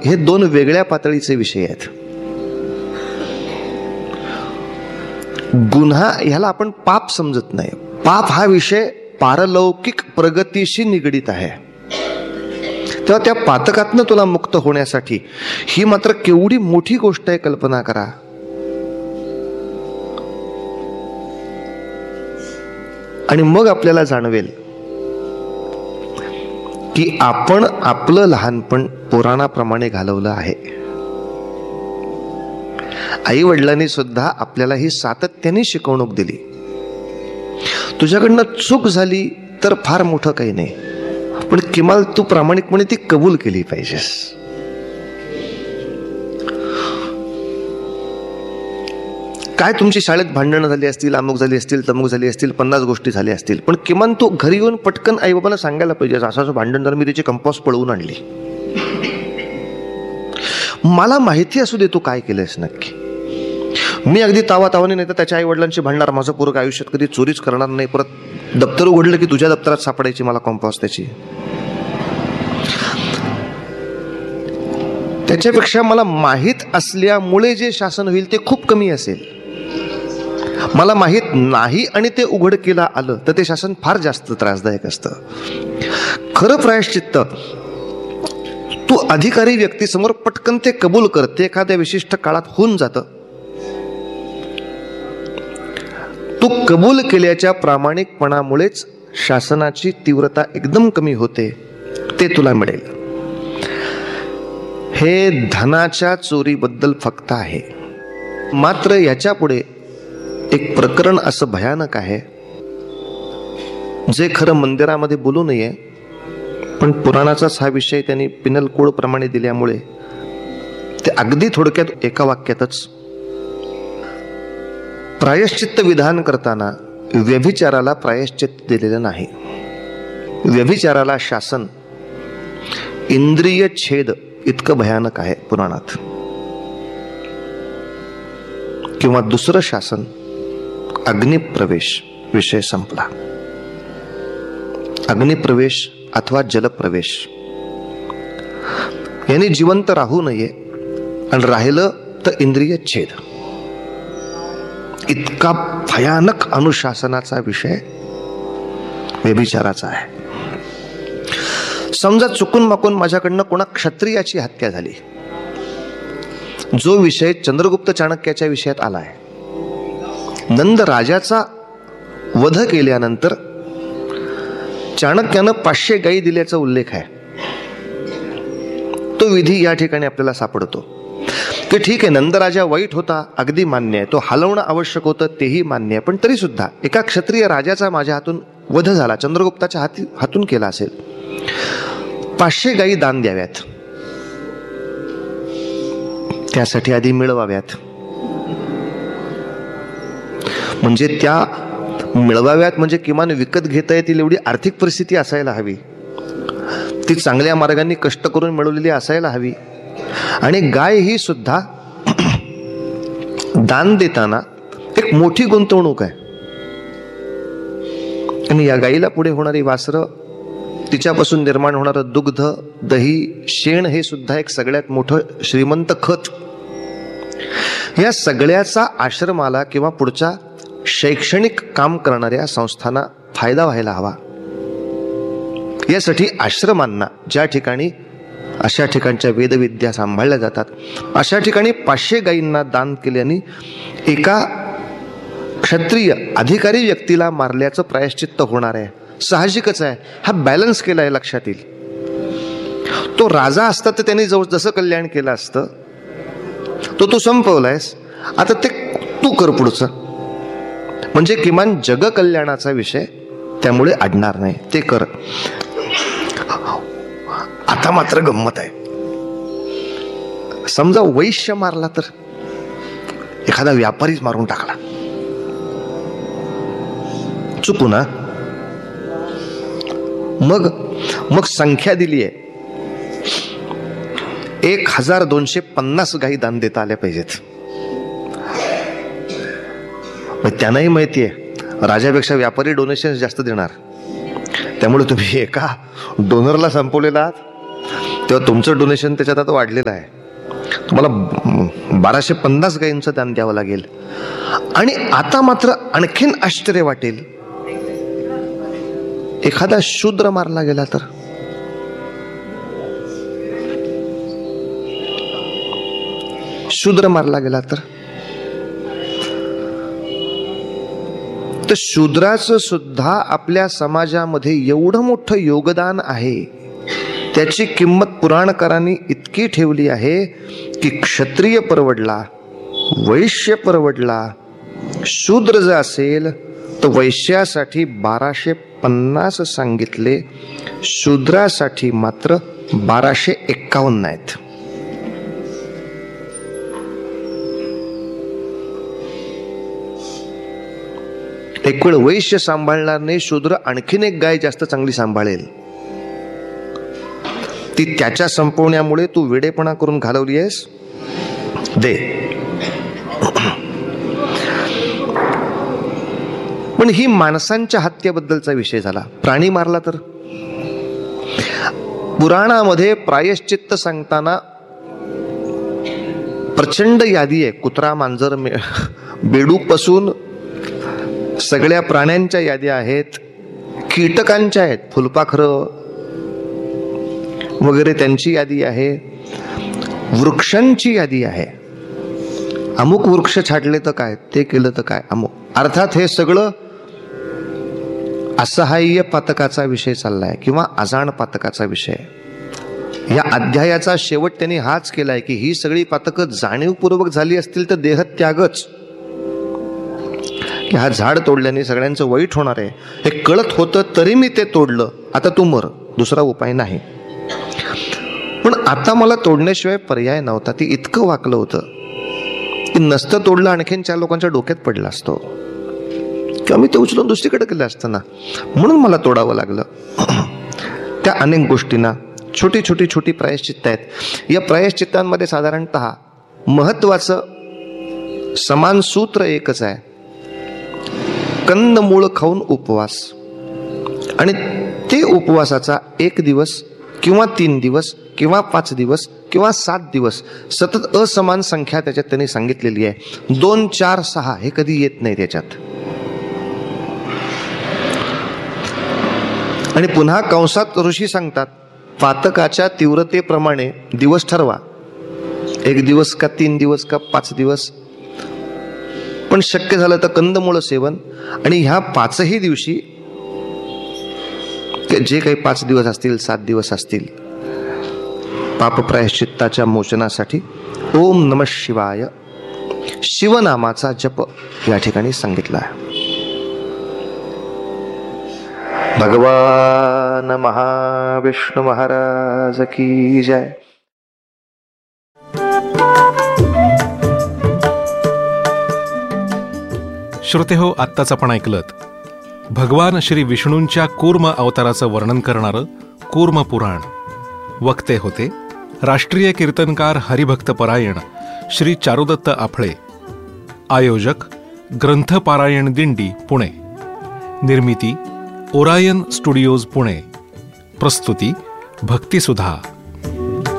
हे दोन वेगळ्या पातळीचे विषय आहेत. गुन्हा ह्याला आपण पाप समजत नाही. पाप हा विषय पारलौकिक प्रगतीशी निगडीत आहे. तेव्हा त्या पातकातनं तुला मुक्त होण्यासाठी ही मात्र केवढी मोठी गोष्ट आहे, कल्पना करा. आणि मग आपल्याला जाणवेल की आपण आपलं लहानपण पुराणाप्रमाणे घालवलं आहे. आई वडिलांनी सुद्धा आपल्याला ही सातत्याने शिकवणूक दिली. तुझ्याकडनं चूक झाली तर फार मोठं काही नाही, पण किमान तू प्रामाणिकपणे ती कबूल केली पाहिजेस. काय तुमची शाळेत भांडणं झाली असतील, अमुक झाली असतील, तमुक झाली असतील, 50 गोष्टी झाल्या असतील, पण किमान तू घरी येऊन पटकन आई बाबांना सांगायला पाहिजे, असं भांडण झालं, मी तिची कंपास पळवून आणली. मला माहिती असू दे तू काय केलंयस नक्की. मी अगदी तावातावाने नाही तर त्याच्या आई वडिलांशी भांडणार, माझं पूर्ण आयुष्यात कधी चोरीच करणार नाही, परत दप्तर उघडलं की तुझ्या दप्तरात सापडायची मला कंपास त्याची. त्याच्यापेक्षा मला माहीत असल्यामुळे जे शासन होईल ते खूप कमी असेल. मला माहीत नाही आणि ते उघडकीला आलं तर ते शासन फार जास्त त्रासदायक असतं. खरं प्रायश्चित्त तू अधिकारी व्यक्तीसमोर पटकन ते कबूल करते, एखाद्या विशिष्ट काळात होऊन जातं. तू कबूल केल्याच्या प्रामाणिकपणामुळेच शासनाची तीव्रता एकदम कमी होते, ते तुला मिळेल. हे धनाच्या चोरीबद्दल फक्त आहे. मात्र याच्या पुढे एक प्रकरण असं भयानक आहे, जे खरं मंदिरामध्ये बोलू नये, पण पुराणाचाच हा विषय त्यांनी पिनल कोड प्रमाणे दिल्यामुळे ते अगदी थोडक्यात एका वाक्यातच. प्रायश्चित्त विधान करताना व्यभिचाराला प्रायश्चित्त दिलेलं नाही. व्यभिचाराला शासन इंद्रिय छेद इतकं भयानक आहे पुराणात. किंवा दुसरं शासन अग्निप्रवेश, विषय संपला. अग्निप्रवेश अथवा जलप्रवेश यांनी जिवंत राहू नये, आणि राहिलं तर इंद्रिय छेद. इतका भयानक अनुशासनाचा विषय व्यभिचाराचा आहे. समजा चुकून माकून माझ्याकडनं कोणा क्षत्रियाची हत्या झाली, जो विषय चंद्रगुप्त चाणक्याच्या विषयात आलाय. नंद राजाचा वध केल्यानंतर चाणक्यानं 500 गायी दिल्याचा उल्लेख आहे. तो विधी या ठिकाणी आपल्याला सापडतो. ते ठीक आहे, नंदराजा वाईट होता, अगदी मान्य आहे, तो हलवणं आवश्यक होतं, तेही मान्य आहे. पण तरी सुद्धा एका क्षत्रिय राजाचा माझ्या हातून वध झाला, चंद्रगुप्ताच्या हातून केला असेल, 500 गायी दान द्याव्यात, त्यासाठी आधी मिळवाव्यात. म्हणजे त्या मिळवाव्यात म्हणजे किमान विकत घेता येतील एवढी आर्थिक परिस्थिती असायला हवी. ती चांगल्या मार्गाने कष्ट करून मिळवलेली असायला हवी. आणि गाय ही सुद्धा दान देताना एक मोठी गुंतवणूक आहे. आणि या गायीला पुढे होणारी वासरं, तिच्यापासून निर्माण होणारं दुग्ध, दही, शेण हे सुद्धा एक सगळ्यात मोठं श्रीमंत खत. या सगळ्याचा आश्रमाला किंवा पुढच्या शैक्षणिक काम करणाऱ्या संस्थांना फायदा व्हायला हवा. यासाठी आश्रमांना, ज्या ठिकाणी अशा ठिकाणच्या वेदविद्या सांभाळल्या जातात, अशा ठिकाणी 500 गायींना दान केल्याने एका क्षत्रिय अधिकारी व्यक्तीला मारल्याचं प्रायश्चित्त होणार आहे. साहजिकच आहे. हा बॅलन्स केला आहे, लक्षात येईल. तो राजा असता तर त्याने जसं कल्याण केलं असतं, तो तू संपवलायस, आता ते तू कर पुढचं. म्हणजे किमान जग कल्याणाचा विषय त्यामुळे अडणार नाही, ते कर. आता मात्र गंमत आहे. समजा वैश्य मारला तर, एखादा व्यापारीच मारून टाकला चुकून, मग संख्या दिली आहे 1250 गायी दान देता आल्या पाहिजेत. त्यांनाही माहिती आहे राजापेक्षा व्यापारी डोनेशन जास्त देणार, त्यामुळे तुम्ही एका डोनरला संपवलेला आहात. तेव्हा तुमचं डोनेशन त्याच्यात आता वाढलेलं आहे. तुम्हाला 1250 गायींचं दान द्यावं लागेल. आणि आता मात्र आणखीन आश्चर्य वाटेल, एखादा शूद्र मारला गेला तर. शूद्र मारला गेला तर शूद्राचं सुद्धा आपल्या समाजामध्ये एवढं मोठं योगदान आहे, त्याची किंमत पुराणकारांनी इतकी ठेवली आहे की क्षत्रिय परवडला, वैश्य परवडला, शूद्र जर असेल तर वैश्यासाठी 1250 सांगितले, शूद्रासाठी मात्र 1251 आहेत. एक वेळ वैश्य सांभाळणार नाही, शूद्र आणखीन एक गाय जास्त चांगली सांभाळेल. ती त्याच्या संपवण्यामुळे तू वेडेपणा करून घालवली आहेस, दे. पण ही माणसांच्या हत्येबद्दलचा विषय झाला. प्राणी मारला तर पुराणामध्ये प्रायश्चित्त सांगताना प्रचंड यादी आहे. कुत्रा, मांजर, बेडूकपासून सगळ्या प्राण्यांच्या याद्या आहेत, कीटकांच्या आहेत, फुलपाखरं वगैरे त्यांची यादी आहे, वृक्षांची यादी आहे. अमुक वृक्ष छाटले तर काय, ते केलं तर काय, अमुक. अर्थात हे सगळं असहाय्य पातकाचा विषय चाललाय किंवा अजाण पातकाचा विषय. या अध्यायाचा शेवट त्यांनी हाच केलाय की ही सगळी पातकं जाणीवपूर्वक झाली असतील तर देहत्यागच, की हा झाड तोडल्याने सगळ्यांचं वाईट होणार आहे हे कळत होतं तरी मी ते तोडलं, आता तू मर, दुसरा उपाय नाही. पण आता मला तोडण्याशिवाय पर्याय नव्हता. ती इतकं वाकलं होतं की नसतं तोडलं आणखीन 4 लोकांच्या डोक्यात पडला असतो किंवा मी ते उचलून दुसरीकडे केलं असतं ना, म्हणून मला तोडावं लागलं. त्या अनेक गोष्टींना छोटी छोटी छोटी प्रायश्चित्त आहेत. या प्रायश्चित्तांमध्ये साधारणतः महत्वाचं समान सूत्र एकच आहे, कंदमूळ खाऊन उपवास. आणि ते उपवासाचा 1 दिवस किंवा 3 दिवस किंवा 5 दिवस किंवा 7 दिवस सतत असमान संख्या त्याच्यात त्यांनी सांगितलेली आहे. 2, 4, 6 हे कधी येत नाही त्याच्यात. आणि पुन्हा कंसात ऋषी सांगतात, पातकाच्या तीव्रतेप्रमाणे दिवस ठरवा, 1 दिवस का 3 दिवस का 5 दिवस. पण शक्य झालं तर कंदमुळ सेवन. आणि ह्या 5ही दिवशी जे काही 5 दिवस असतील, 7 दिवस असतील, पाप प्रायश्चित्ताच्या मोचनासाठी ओम नमः शिवाय शिवनामाचा जप या ठिकाणी सांगितला आहे. भगवान महाविष्णू महाराज की जय. श्रोते हो, आत्ताच आपण ऐकलत भगवान श्री विष्णूंच्या कूर्म अवताराचं वर्णन करणारं कूर्म पुराण. वक्ते होते राष्ट्रीय कीर्तनकार हरिभक्तपरायण श्री चारुदत्त आफळे. आयोजक ग्रंथपारायण दिंडी पुणे. निर्मिती ओरायन स्टुडिओज पुणे. प्रस्तुती भक्तिसुधा.